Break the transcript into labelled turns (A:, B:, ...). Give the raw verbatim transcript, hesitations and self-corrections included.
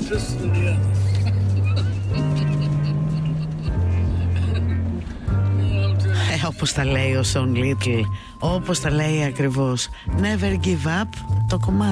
A: Ε, όπως τα λέει ο Σον Λίτλ, όπως τα λέει ακριβώς. Never give up, το κομμάτι.